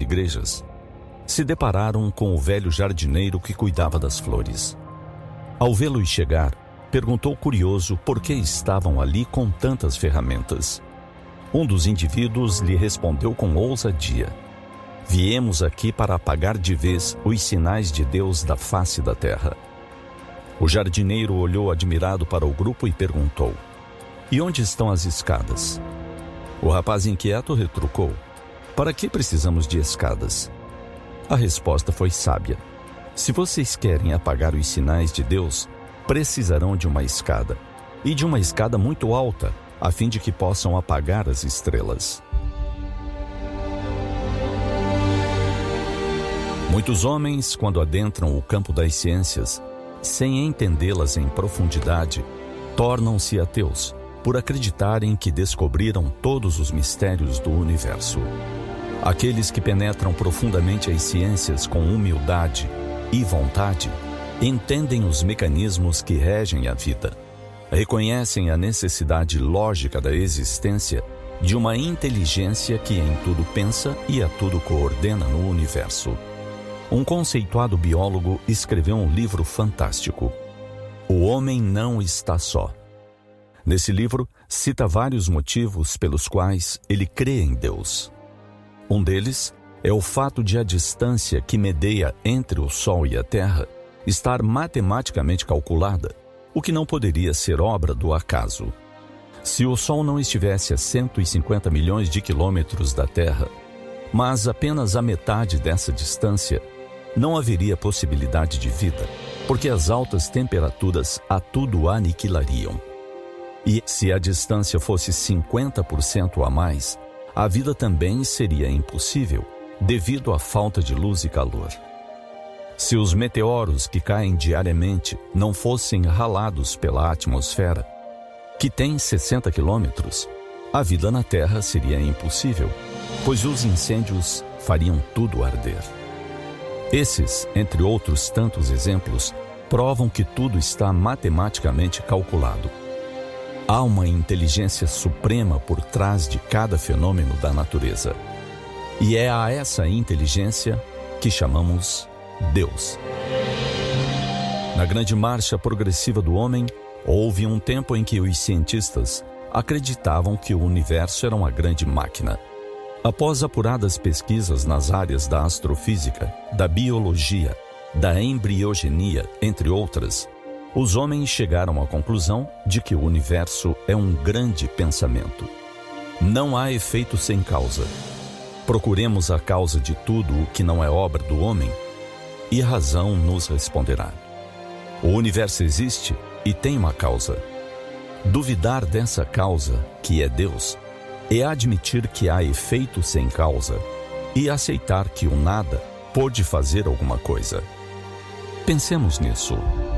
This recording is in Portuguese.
igrejas, se depararam com o velho jardineiro que cuidava das flores. Ao vê-lo chegar, perguntou curioso por que estavam ali com tantas ferramentas. Um dos indivíduos lhe respondeu com ousadia: viemos aqui para apagar de vez os sinais de Deus da face da terra. O jardineiro olhou admirado para o grupo e perguntou: e onde estão as escadas? O rapaz inquieto retrucou: para que precisamos de escadas? A resposta foi sábia: se vocês querem apagar os sinais de Deus, precisarão de uma escada, e de uma escada muito alta, a fim de que possam apagar as estrelas. Muitos homens, quando adentram o campo das ciências, sem entendê-las em profundidade, tornam-se ateus, por acreditarem que descobriram todos os mistérios do universo. Aqueles que penetram profundamente as ciências com humildade e vontade, entendem os mecanismos que regem a vida, reconhecem a necessidade lógica da existência de uma inteligência que em tudo pensa e a tudo coordena no universo. Um conceituado biólogo escreveu um livro fantástico: O Homem Não Está Só. Nesse livro, cita vários motivos pelos quais ele crê em Deus. Um deles é o fato de a distância que medeia entre o Sol e a Terra estar matematicamente calculada, o que não poderia ser obra do acaso. Se o Sol não estivesse a 150 milhões de quilômetros da Terra, mas apenas a metade dessa distância, não haveria possibilidade de vida, porque as altas temperaturas a tudo aniquilariam. E se a distância fosse 50% a mais, a vida também seria impossível, devido à falta de luz e calor. Se os meteoros que caem diariamente não fossem ralados pela atmosfera, que tem 60 quilômetros, a vida na Terra seria impossível, pois os incêndios fariam tudo arder. Esses, entre outros tantos exemplos, provam que tudo está matematicamente calculado. Há uma inteligência suprema por trás de cada fenômeno da natureza. E é a essa inteligência que chamamos Deus. Na grande marcha progressiva do homem, houve um tempo em que os cientistas acreditavam que o universo era uma grande máquina. Após apuradas pesquisas nas áreas da astrofísica, da biologia, da embriogenia, entre outras, os homens chegaram à conclusão de que o universo é um grande pensamento. Não há efeito sem causa. Procuremos a causa de tudo o que não é obra do homem, e a razão nos responderá. O universo existe e tem uma causa. Duvidar dessa causa, que é Deus, é admitir que há efeito sem causa e aceitar que o nada pode fazer alguma coisa. Pensemos nisso.